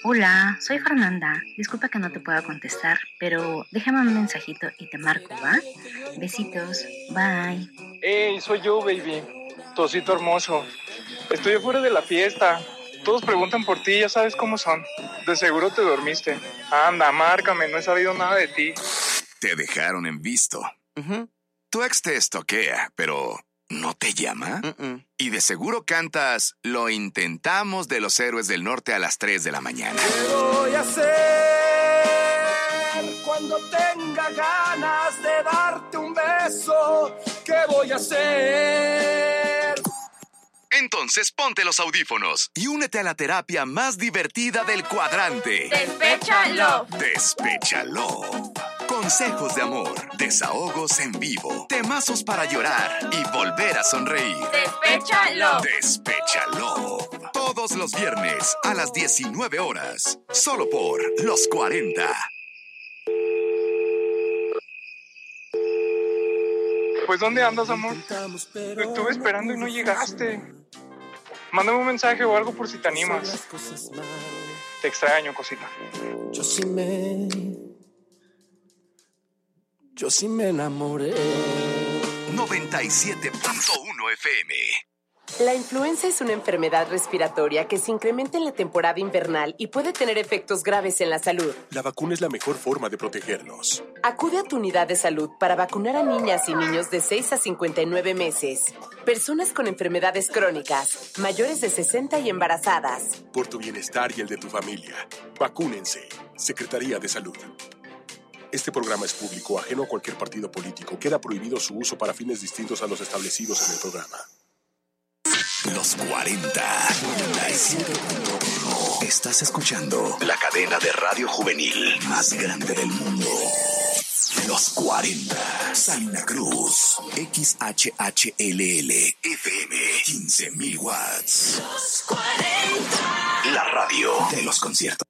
Hola, soy Fernanda. Disculpa que no te pueda contestar, pero déjame un mensajito y te marco, ¿va? Besitos, bye. Hey, soy yo, baby. Tu osito hermoso. Estoy afuera de la fiesta. Todos preguntan por ti, ya sabes cómo son. De seguro te dormiste. Anda, márcame, no he sabido nada de ti. Te dejaron en visto. Tu ex te estoquea, pero ¿no te llama? Y de seguro cantas Lo intentamos de los Héroes del Norte a las 3 de la mañana. ¿Qué voy a hacer cuando tenga ganas de darte un beso? ¿Qué voy a hacer? Entonces ponte los audífonos y únete a la terapia más divertida del cuadrante. ¡Despéchalo! Despéchalo. Consejos de amor, desahogos en vivo, temazos para llorar y volver a sonreír. ¡Despéchalo! Despéchalo. Todos los viernes a las 19 horas. Solo por Los 40. Pues, ¿dónde andas, amor? Te estuve esperando y no llegaste. Mándame un mensaje o algo por si te animas. Te extraño, cosita. Yo sí me enamoré. 97.1 FM. La influenza es una enfermedad respiratoria que se incrementa en la temporada invernal y puede tener efectos graves en la salud. La vacuna es la mejor forma de protegernos. Acude a tu unidad de salud para vacunar a niñas y niños de 6 a 59 meses, personas con enfermedades crónicas, mayores de 60 y embarazadas. Por tu bienestar y el de tu familia, vacúnense. Secretaría de Salud. Este programa es público, ajeno a cualquier partido político. Queda prohibido su uso para fines distintos a los establecidos en el programa. Los 40. 97.1. Estás escuchando la cadena de radio juvenil más grande del mundo. Los 40. Salina Cruz. XHHLL. FM. 15,000 watts. Los 40. La radio de los conciertos.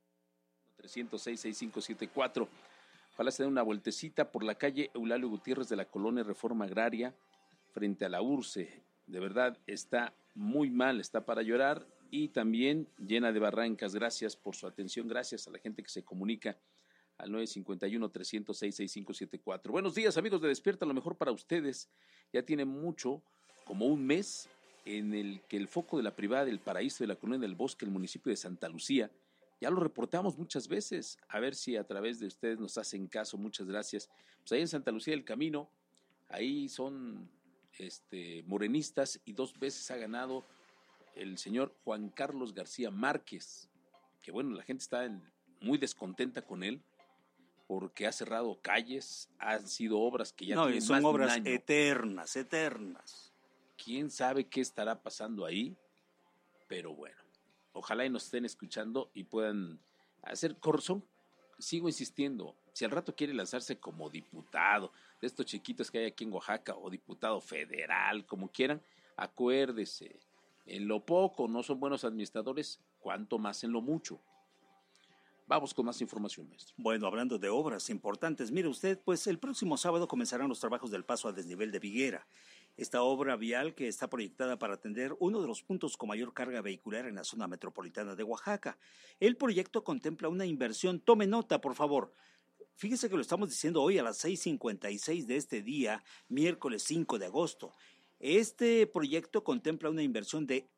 306-6574. Ojalá se dé una vueltecita por la calle Eulalio Gutiérrez de la colonia Reforma Agraria frente a la URCE. De verdad está muy mal, está para llorar y también llena de barrancas. Gracias por su atención, gracias a la gente que se comunica al 951-306-6574. Buenos días, amigos de Despierta, lo mejor para ustedes. Ya tiene mucho, como un mes, en el que el foco de la privada del Paraíso de la Colonia del Bosque, el municipio de Santa Lucía, ya lo reportamos muchas veces, a ver si a través de ustedes nos hacen caso, muchas gracias. Pues ahí en Santa Lucía del Camino, ahí son morenistas y 2 veces ha ganado el señor Juan Carlos García Márquez, que bueno, la gente está muy descontenta con él porque ha cerrado calles, han sido obras que ya tienen son más de un obras año. eternas. ¿Quién sabe qué estará pasando ahí? Pero bueno, ojalá y nos estén escuchando y puedan hacer corazón. Sigo insistiendo, si al rato quiere lanzarse como diputado, de estos chiquitos que hay aquí en Oaxaca, o diputado federal, como quieran, acuérdese, en lo poco no son buenos administradores, cuanto más en lo mucho. Vamos con más información, maestro. Bueno, hablando de obras importantes, mire usted, pues el próximo sábado comenzarán los trabajos del paso a desnivel de Viguera. Esta obra vial que está proyectada para atender uno de los puntos con mayor carga vehicular en la zona metropolitana de Oaxaca. El proyecto contempla una inversión, tome nota por favor. Fíjese que lo estamos diciendo hoy a las 6:56 de este día, miércoles 5 de agosto. Este proyecto contempla una inversión de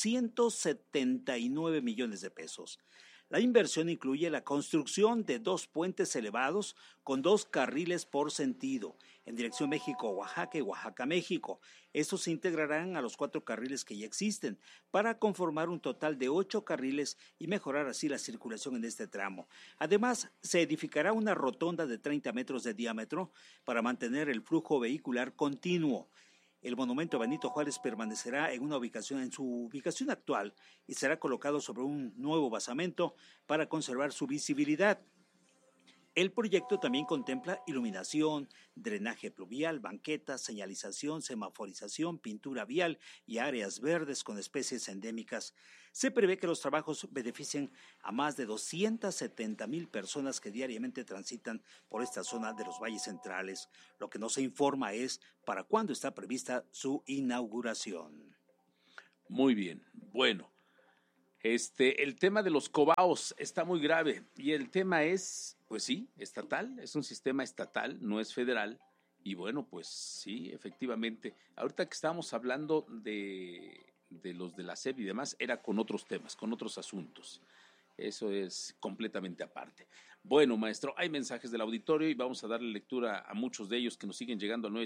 279 millones de pesos. La inversión incluye la construcción de 2 puentes elevados con 2 carriles por sentido, en dirección México-Oaxaca y Oaxaca-México. Estos se integrarán a los 4 carriles que ya existen para conformar un total de 8 carriles y mejorar así la circulación en este tramo. Además, se edificará una rotonda de 30 metros de diámetro para mantener el flujo vehicular continuo. El monumento a Benito Juárez permanecerá en su ubicación actual y será colocado sobre un nuevo basamento para conservar su visibilidad. El proyecto también contempla iluminación, drenaje pluvial, banquetas, señalización, semaforización, pintura vial y áreas verdes con especies endémicas. Se prevé que los trabajos beneficien a más de 270,000 personas que diariamente transitan por esta zona de los valles centrales. Lo que no se informa es para cuándo está prevista su inauguración. Muy bien, bueno. El tema de los cobaos está muy grave y el tema es, pues sí, estatal, es un sistema estatal, no es federal. Y bueno, pues sí, efectivamente. Ahorita que estábamos hablando de los de la SEP y demás, era con otros temas, con otros asuntos. Eso es completamente aparte. Bueno, maestro, hay mensajes del auditorio y vamos a darle lectura a muchos de ellos que nos siguen llegando al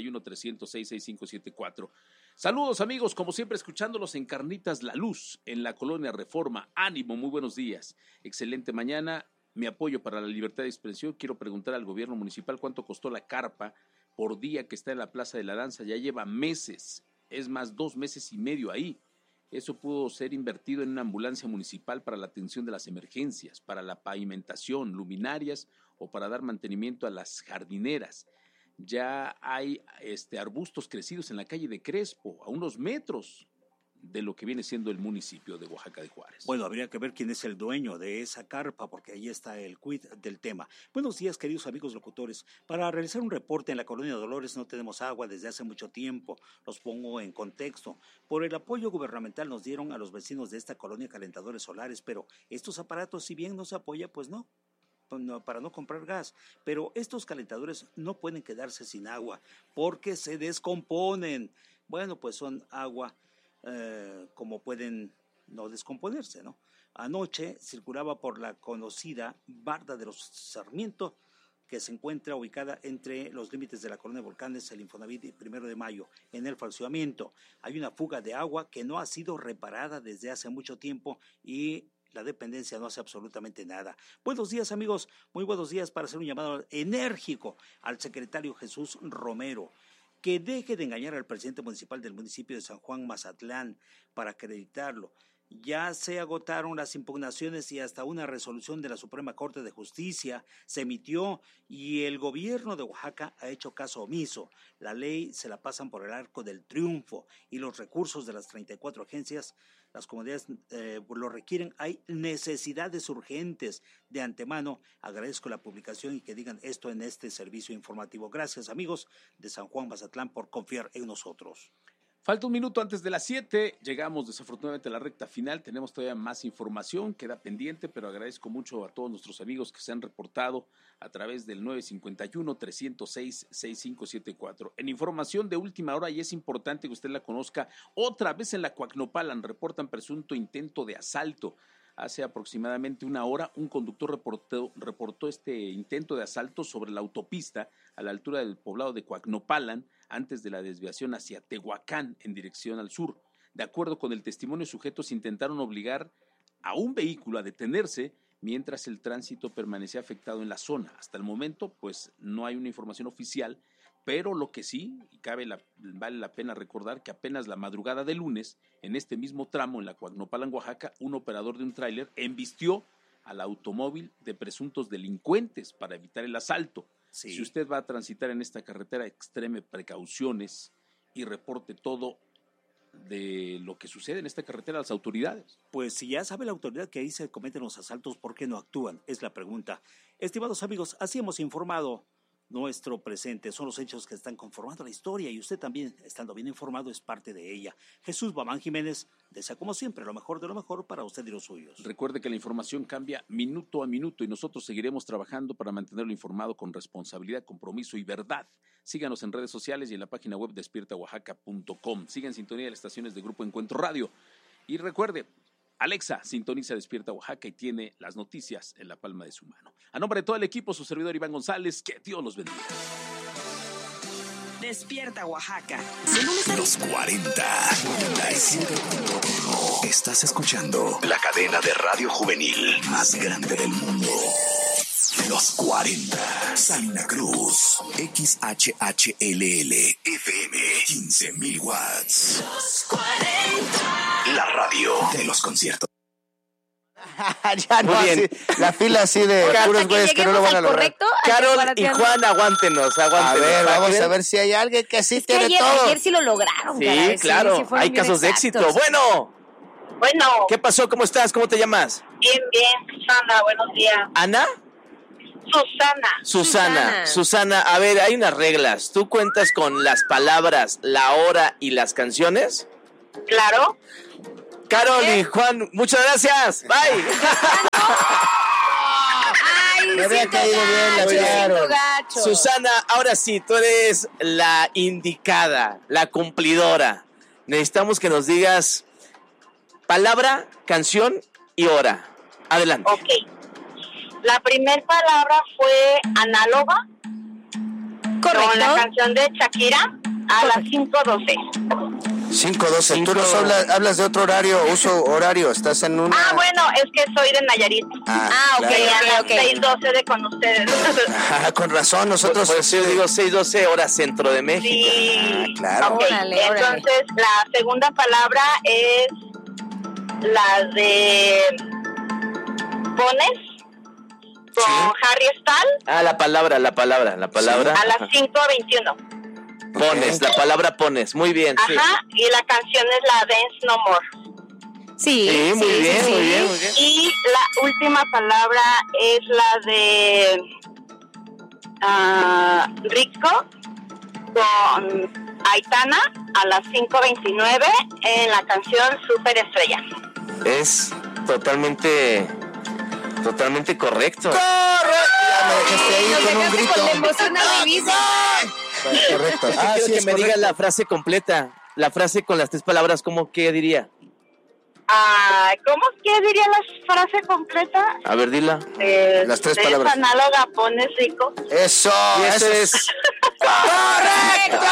951-306-6574. Saludos, amigos, como siempre, escuchándolos en Carnitas La Luz, en la Colonia Reforma. Ánimo, muy buenos días. Excelente mañana. Mi apoyo para la libertad de expresión. Quiero preguntar al gobierno municipal cuánto costó la carpa por día que está en la Plaza de la Danza. Ya lleva meses, es más, 2 meses y medio ahí. Eso pudo ser invertido en una ambulancia municipal para la atención de las emergencias, para la pavimentación, luminarias o para dar mantenimiento a las jardineras. Ya hay arbustos crecidos en la calle de Crespo, a unos metros de lo que viene siendo el municipio de Oaxaca de Juárez. Bueno, habría que ver quién es el dueño de esa carpa, porque ahí está el quid del tema. Buenos días, queridos amigos locutores. Para realizar un reporte en la Colonia Dolores no tenemos agua desde hace mucho tiempo. Los pongo en contexto. Por el apoyo gubernamental nos dieron a los vecinos de esta colonia calentadores solares, pero estos aparatos, si bien nos apoya, pues no, para no comprar gas, pero estos calentadores no pueden quedarse sin agua porque se descomponen. Bueno, pues son agua como pueden no descomponerse, ¿no? Anoche circulaba por la conocida Barda de los Sarmiento, que se encuentra ubicada entre los límites de la Colonia Volcanes, el Infonavit y 1 de Mayo, en el fraccionamiento. Hay una fuga de agua que no ha sido reparada desde hace mucho tiempo y la dependencia no hace absolutamente nada. Buenos días, amigos, muy buenos días para hacer un llamado enérgico al secretario Jesús Romero, que deje de engañar al presidente municipal del municipio de San Juan Mazatlán para acreditarlo. Ya se agotaron las impugnaciones y hasta una resolución de la Suprema Corte de Justicia se emitió y el gobierno de Oaxaca ha hecho caso omiso. La ley se la pasan por el arco del triunfo y los recursos de las 34 agencias, las comunidades lo requieren. Hay necesidades urgentes. De antemano agradezco la publicación y que digan esto en este servicio informativo. Gracias, amigos de San Juan Mazatlán, por confiar en nosotros. Falta un minuto antes de las 7, llegamos desafortunadamente a la recta final, tenemos todavía más información, queda pendiente, pero agradezco mucho a todos nuestros amigos que se han reportado a través del 951-306-6574. En información de última hora, y es importante que usted la conozca, otra vez en la Coacnopalan reportan presunto intento de asalto. Hace aproximadamente una hora, un conductor reportó este intento de asalto sobre la autopista a la altura del poblado de Coacnopalan, antes de la desviación hacia Tehuacán, en dirección al sur. De acuerdo con el testimonio, sujetos intentaron obligar a un vehículo a detenerse mientras el tránsito permanecía afectado en la zona. Hasta el momento, pues, no hay una información oficial, pero lo que sí, y vale la pena recordar que apenas la madrugada de lunes, en este mismo tramo en la Coacnopalan, Oaxaca, un operador de un tráiler embistió al automóvil de presuntos delincuentes para evitar el asalto. Sí. Si usted va a transitar en esta carretera, extreme precauciones y reporte todo de lo que sucede en esta carretera a las autoridades. Pues si ya sabe la autoridad que ahí se cometen los asaltos, ¿por qué no actúan? Es la pregunta. Estimados amigos, así hemos informado nuestro presente. Son los hechos que están conformando la historia y usted también, estando bien informado, es parte de ella. Jesús Bamán Jiménez desea, como siempre, lo mejor de lo mejor para usted y los suyos. Recuerde que la información cambia minuto a minuto y nosotros seguiremos trabajando para mantenerlo informado con responsabilidad, compromiso y verdad. Síganos en redes sociales y en la página web despiertaoaxaca.com. Siga en sintonía de las estaciones de Grupo Encuentro Radio. Y recuerde, Alexa sintoniza Despierta Oaxaca y tiene las noticias en la palma de su mano. A nombre de todo el equipo, su servidor Iván González, que Dios los bendiga. Despierta Oaxaca. Los 40. Estás escuchando la cadena de radio juvenil más grande del mundo. Los 40. Salina Cruz. XHHLL. FM. 15,000 watts. Los 40. La radio de los conciertos. Ya no, así, la fila así de puros güeyes que no lo van a lograr. Carol y Juan, aguántenos. A ver, vamos a ver si hay alguien que sí tiene todo. Ayer sí lo lograron. Sí, caray, claro, sí, hay casos de éxito. Bueno, ¿qué pasó? ¿Cómo estás? ¿Cómo te llamas? Bien, Susana, buenos días. ¿Ana? Susana, a ver, hay unas reglas. ¿Tú cuentas con las palabras, la hora y las canciones? Claro. Carol y Juan, muchas gracias. Bye. Me había caído bien la Carol. Susana, ahora sí, tú eres la indicada, la cumplidora. Necesitamos que nos digas palabra, canción y hora. Adelante. Ok. La primera palabra fue análoga. Correcto. Con la canción de Shakira a las 5:12. 5:12. Tú nos hablas de otro horario, uso horario. Estás en una... Bueno, es que soy de Nayarit. Ok. A las 6:12 de con ustedes. Con razón, nosotros... Pues yo digo 6:12 horas centro de México. Sí. Claro. Ok, entonces la segunda palabra es la de Pones con Harry Styles. La palabra. A las 5:21. Pones, la palabra pones. Muy bien. Ajá, y la canción es la Dance No More. Sí, muy bien. Y la última palabra es la de Rico con Aitana a las 5:29 en la canción Super Estrella. Es totalmente correcto. Me dejaste ahí con un grito. Con la emoción Correcto. Quiero que me digas la frase completa. La frase con las 3 palabras, ¿qué diría? ¿Cómo que diría la frase completa? A ver, dila. Las 3 palabras. Análoga, Pones, Rico. Eso. Y eso es... ¡Correcto!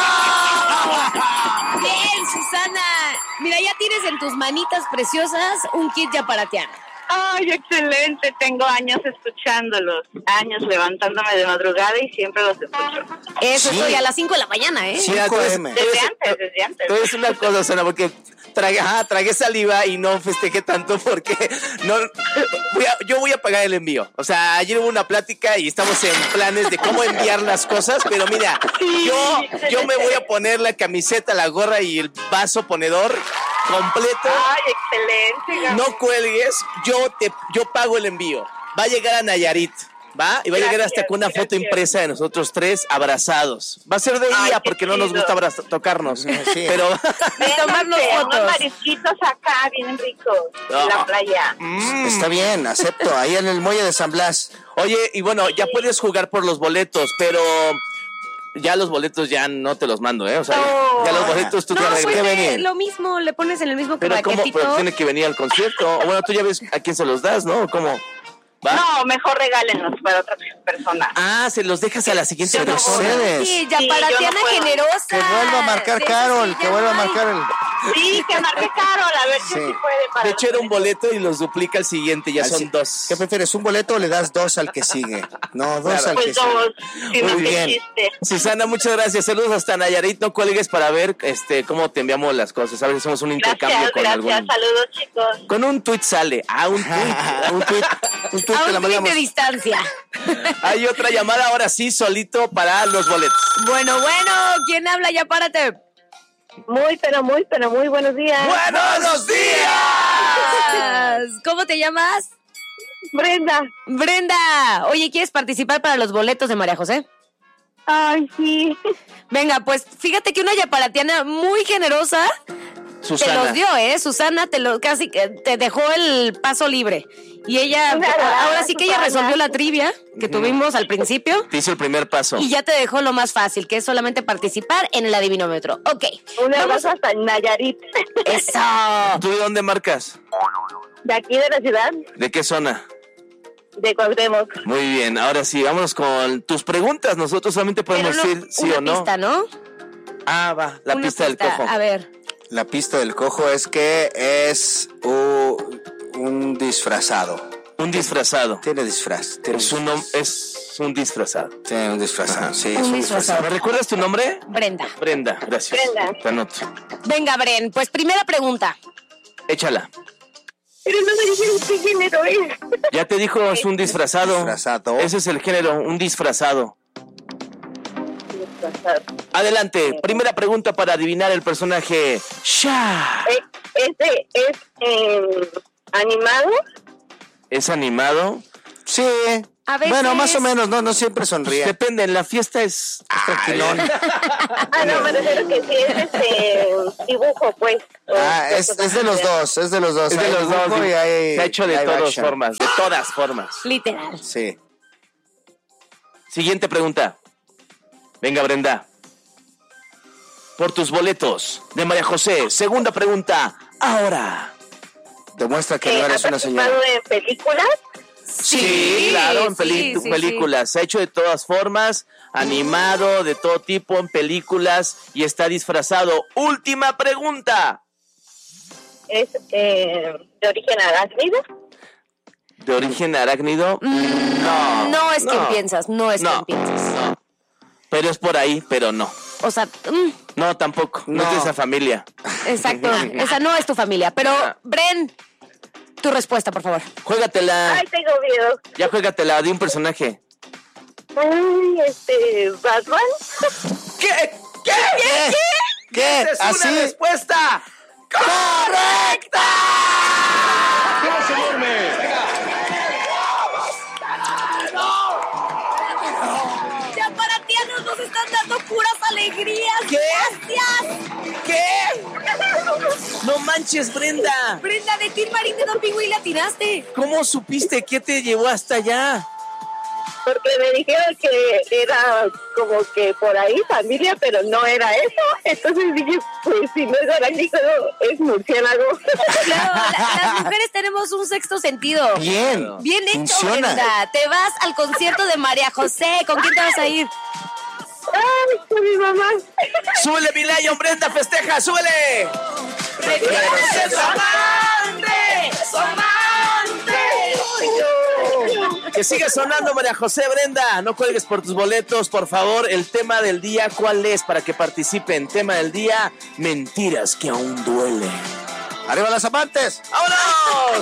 Bien, Susana. Mira, ya tienes en tus manitas preciosas un kit yaparateano. Ay, excelente. Tengo años escuchándolos. Años levantándome de madrugada y siempre los escucho. Eso estoy a las 5 de la mañana, ¿eh? 5 AM. Desde antes. Tú eres una cosa, Susana, porque tragué saliva y no festejé tanto porque yo voy a pagar el envío. O sea, ayer hubo una plática y estamos en planes de cómo enviar las cosas, pero mira, yo me voy a poner la camiseta, la gorra y el vaso ponedor completo. Ay, excelente. No cuelgues, yo pago el envío. Va a llegar a Nayarit, ¿va? Y va a llegar hasta con una foto impresa de nosotros 3 abrazados. Va a ser de día porque no nos gusta tocarnos. Sí. Pero tomarnos fotos. Unos marisquitos acá, bien ricos, en la playa. Está bien, acepto. Ahí en el muelle de San Blas. Oye, y bueno, ya puedes jugar por los boletos, pero... Ya los boletos ya no te los mando, ¿eh? O sea, ya los boletos tú tienes que venir. Lo mismo, le pones en el mismo pero paquetito. Pero tiene que venir al concierto. O bueno, tú ya ves a quién se los das, ¿no? ¿Cómo? ¿Va? No, mejor regálenlos para otra persona. Se los dejas a la siguiente persona. Sí, yaparateana generosa. Que vuelva a marcar Carol, que vuelva a marcar el... Sí, que marque Carol, a ver si sí puede. De hecho, era un boleto y los duplica al siguiente, ya son 2. ¿Qué prefieres, un boleto o le das 2 al que sigue? No, 2 al que sigue. Muy bien. Susana, muchas gracias. Saludos hasta Nayarit. No cuelgues para ver cómo te enviamos las cosas. A ver si hacemos un intercambio con algún... Saludos, chicos. Con un tuit sale. Un tuit. A un tuit de distancia. Hay otra llamada ahora sí, solito para los boletos. Bueno, ¿quién habla? Ya párate. Muy buenos días. ¡Buenos días! ¿Cómo te llamas? Brenda. Oye, ¿quieres participar para los boletos de María José? Ay, sí. Venga, pues fíjate que una yaparateana muy generosa Susana. Te los dio, Susana casi te dejó el paso libre. Y ella, ahora sí que ella resolvió la trivia que tuvimos al principio. Te hizo el primer paso. Y ya te dejó lo más fácil, que es solamente participar en el adivinómetro. Ok. Un abrazo hasta Nayarit. ¡Eso! ¿Tú de dónde marcas? De aquí de la ciudad. ¿De qué zona? De Cuauhtémoc. Muy bien, ahora sí, vámonos con tus preguntas. Nosotros solamente podemos decir sí o no. Una pista, ¿no? Va, la pista del cojo. A ver. La pista del cojo es que es un disfrazado. Un disfrazado. Tiene disfraz. Es un disfrazado. Tiene un disfrazado, sí. Un disfrazado. ¿Me recuerdas tu nombre? Brenda, gracias. Te anoto. Venga, Bren, pues primera pregunta. Échala. Pero no me dijeron qué género es. Ya te dijo, es un disfrazado. Ese es el género, un disfrazado. Adelante, primera pregunta para adivinar el personaje. ¡Sha! ¿Es animado? ¿Es animado? Sí, A veces... Bueno, más o menos, no siempre sonríe. Depende, en la fiesta es tranquilón. No, me refiero que sí es dibujo, pues. Es de los dos, Es de los dos. Y hay, se ha hecho de todas formas. Literal. Sí. Siguiente pregunta. Venga, Brenda. Por tus boletos de María José. Segunda pregunta. Ahora. Demuestra que no eres una señora. ¿Has participado en películas? Sí, claro, en películas. Se ha hecho de todas formas, animado, de todo tipo, en películas y está disfrazado. Última pregunta. ¿Es de origen arácnido? ¿De origen arácnido? No. No es quien piensas, no es quien piensas. No. Pero es por ahí, pero no. O sea... No, tampoco. No es de esa familia. Exacto, esa no es tu familia. Pero, Bren... Tu respuesta, por favor. Juégatela. Ay, tengo miedo. Ya juégatela, de un personaje. Ay, Batman. ¿Qué? ¿Qué? ¡Esa es una respuesta correcta! ¡Aplauso enorme! Ya para ti nos están dando puras alegrías. ¿Qué? Gracias. ¿Qué? No manches, Brenda. Brenda, de Tin Marín de Don Pingüín le atinaste. ¿Cómo supiste? ¿Qué te llevó hasta allá? Porque me dijeron que era como que por ahí familia, pero no era eso. Entonces dije, pues si no es arácnido, es murciélago. Claro, las mujeres tenemos un sexto sentido. Bien hecho, funciona. Brenda. Te vas al concierto de María José. ¿Con quién te vas a ir? Ay, con mi mamá. ¡Súbele, mi Lion, Brenda, festeja! ¡Súbele! ¡Recuerda ser su amante! ¡Su amante! Que siga sonando, María José. Brenda, no cuelgues por tus boletos, por favor. El tema del día, ¿cuál es? Para que participen. Tema del día, mentiras que aún duelen. ¡Arriba las amantes! ¡Vámonos!